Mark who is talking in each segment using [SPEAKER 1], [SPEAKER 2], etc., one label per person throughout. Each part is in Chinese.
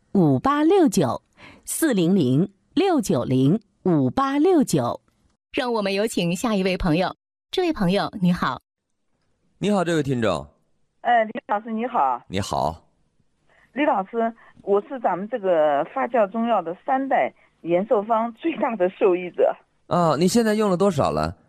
[SPEAKER 1] ，400-690-5869。
[SPEAKER 2] 让我们有请下一位朋友。这位朋友你好。
[SPEAKER 3] 你好，这位听众。
[SPEAKER 4] 李老师你好。
[SPEAKER 3] 你好。
[SPEAKER 4] 李老师，我是咱们这个发酵中药的3代延寿方最大的受益者。
[SPEAKER 3] 你现在用了多少了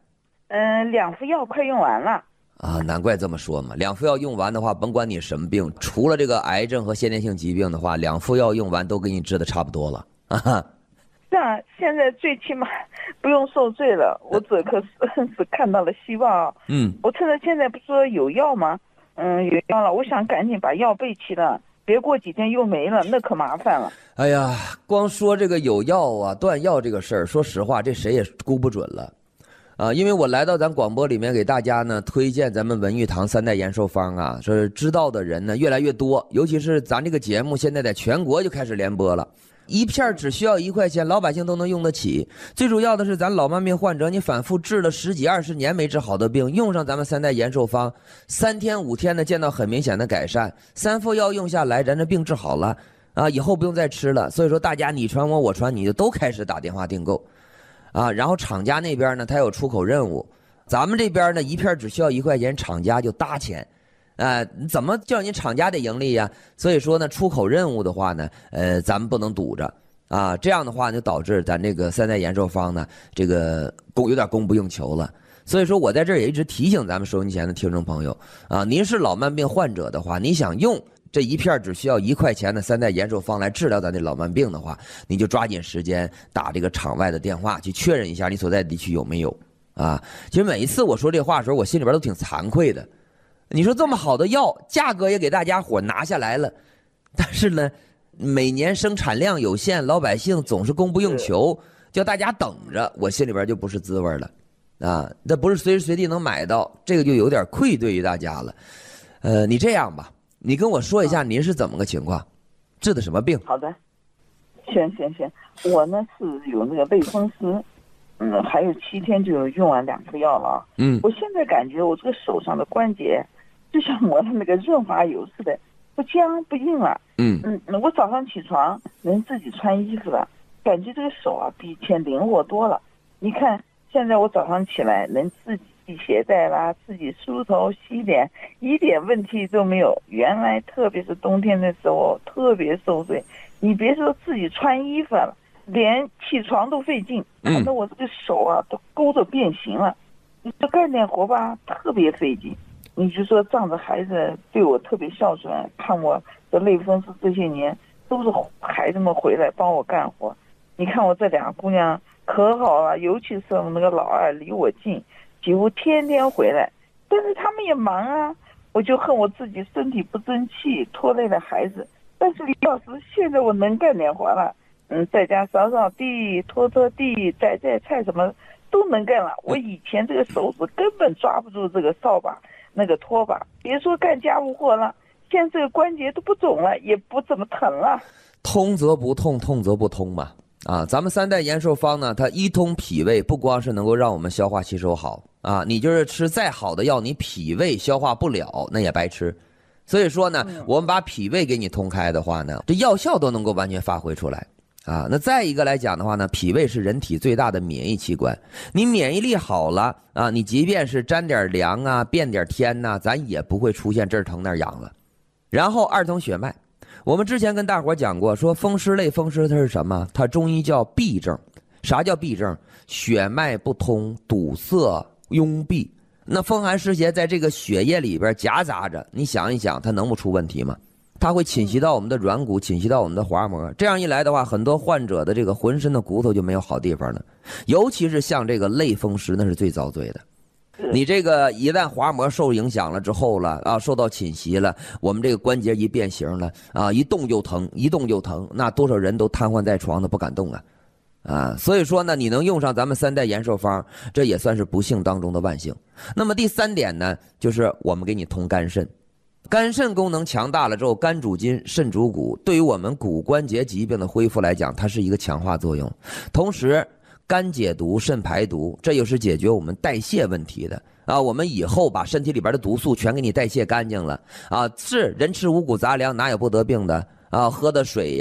[SPEAKER 4] ？2副药快用完了。
[SPEAKER 3] 难怪这么说嘛，2副药用完的话，甭管你什么病，除了这个癌症和先天性疾病的话，2副药用完都给你治的差不多了。
[SPEAKER 4] 这样现在最起码不用受罪了，我这可是看到了希望。我趁着现在不是说有药吗？有药了，我想赶紧把药备齐了，别过几天又没了，那可麻烦了。
[SPEAKER 3] 哎呀，光说这个有药啊、断药这个事儿，说实话，这谁也估不准了。因为我来到咱广播里面给大家呢推荐咱们文玉堂3代延寿方啊，说知道的人呢越来越多，尤其是咱这个节目现在在全国就开始联播了，一片只需要1块钱，老百姓都能用得起。最主要的是咱老慢病患者，你反复治了10几20年没治好的病，用上咱们3代延寿方，3天5天的见到很明显的改善，3副药用下来，咱这病治好了以后不用再吃了。所以说大家你传我我传你，就都开始打电话订购然后厂家那边呢，他有出口任务，咱们这边呢一片只需要1块钱，厂家就搭钱，怎么叫你厂家得盈利呀？所以说呢，出口任务的话呢，咱们不能堵着这样的话就导致咱这个3代延寿方呢，这个有点供不应求了。所以说我在这儿也一直提醒咱们收音机前的听众朋友您是老慢病患者的话，你想用这一片只需要1块钱的3代延寿方来治疗咱这老慢病的话，你就抓紧时间打这个场外的电话去确认一下你所在地区有没有其实每一次我说这话的时候，我心里边都挺惭愧的。你说这么好的药，价格也给大家伙拿下来了，但是呢，每年生产量有限，老百姓总是供不应求，叫大家等着，我心里边就不是滋味了这不是随时随地能买到，这个就有点愧对于大家了。你这样吧，你跟我说一下您是怎么个情况，治的什么病？
[SPEAKER 4] 好的，行，我呢是有那个类风湿，还有7天就用完2副药了我现在感觉我这个手上的关节就像抹了那个润滑油似的，不僵不硬了。我早上起床能自己穿衣服了，感觉这个手比以前灵活多了。你看现在我早上起来能自己系鞋带啦，自己梳头洗脸，一点问题都没有。原来特别是冬天的时候特别受罪，你别说自己穿衣服了，连起床都费劲，搞得我这个手都勾着变形了。你说干点活吧特别费劲，你就说仗着孩子对我特别孝顺，看我的类风湿这些年都是孩子们回来帮我干活。你看我这2个姑娘可好了，尤其是我那个老二离我近，几乎天天回来，但是他们也忙我就恨我自己身体不争气，拖累了孩子。但是李老师，现在我能干点活了，在家扫扫地、拖拖地、摘摘菜什么都能干了。我以前这个手指根本抓不住这个扫把那个拖把，别说干家务活了，现在这个关节都不肿了，也不怎么疼了。
[SPEAKER 3] 通则不痛，痛则不通嘛咱们3代延寿方呢，它一通脾胃，不光是能够让我们消化吸收好你就是吃再好的药，你脾胃消化不了，那也白吃。所以说呢，我们把脾胃给你通开的话呢，这药效都能够完全发挥出来那再一个来讲的话呢，脾胃是人体最大的免疫器官，你免疫力好了你即便是沾点凉变点天咱也不会出现这儿疼那儿痒了。然后二通血脉，我们之前跟大伙讲过，说风湿类风湿它是什么？它中医叫闭症。啥叫闭症？血脉不通，堵塞壅闭，那风寒湿邪在这个血液里边夹杂着，你想一想它能不出问题吗？它会侵袭到我们的软骨，侵袭到我们的滑膜，这样一来的话，很多患者的这个浑身的骨头就没有好地方了，尤其是像这个类风湿，那是最遭罪的。你这个一旦滑膜受影响了之后了受到侵袭了，我们这个关节一变形了一动就疼，一动就疼，那多少人都瘫痪在床的不敢动所以说呢，你能用上咱们3代延寿方，这也算是不幸当中的万幸。那么第3点呢，就是我们给你通肝肾。肝肾功能强大了之后，肝主筋，肾主骨，对于我们骨关节疾病的恢复来讲，它是一个强化作用。同时肝解毒，肾排毒，这又是解决我们代谢问题的我们以后把身体里边的毒素全给你代谢干净了是人吃五谷杂粮哪有不得病的喝的水